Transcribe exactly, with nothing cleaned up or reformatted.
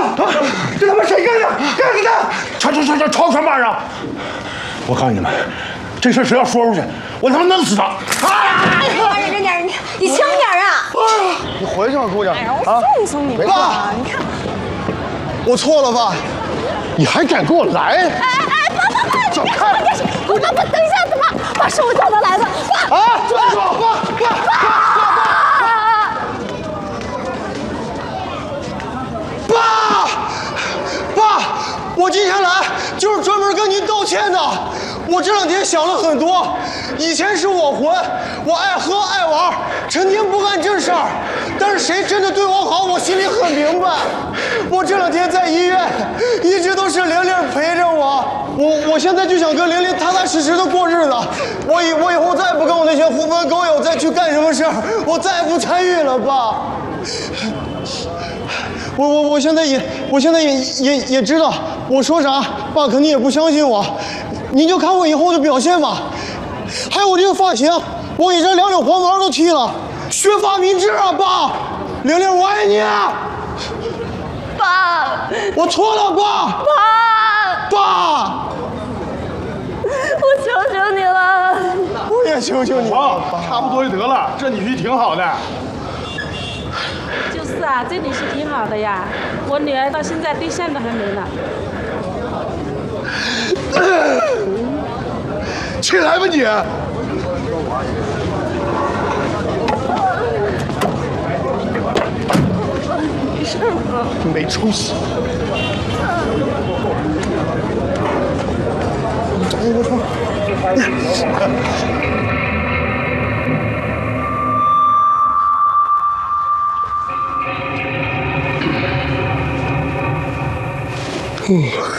这他妈谁干的？干死他！吵吵吵吵吵什么玩意儿？我告诉你们，这事谁要说出去，我他妈弄死他！ 哎呀，忍着点，你你轻点啊！ 你回去吧，姑娘。 哎呀，我送送你吧。你看， 我错了，爸。你还敢跟我来？ 哎哎，爸爸爸， 走开！ 爸爸爸，等一下，爸，爸是我叫他来的。爸啊！住住！爸爸爸爸爸！我今天来就是专门跟您道歉的。我这两天想了很多，以前是我混，我爱喝爱玩，成天不干正事儿。但是谁真的对我好，我心里很明白。我这两天在医院，一直都是玲玲陪着我。我我现在就想跟玲玲踏踏实实的过日子。我以我以后再也不跟我那些狐朋狗友再去干什么事儿，我再也不参与了，爸。我我我现在也我现在也也也知道我说啥，爸肯定也不相信我。您就看我以后的表现吧。还有我这个发型，我给这两绺黄毛都剃了，削发明志啊，爸！玲玲，我爱你啊！ 爸， 我错了，爸！ 爸， 爸！ 我求求你了！ 我也求求你了， 好，差不多就得了，这女婿挺好的。 就是啊，这女婿挺好的呀，我女儿到现在对象都还没呢。 起来吧你！ 没事吗？ 没出息！ 哎，我操！嗯。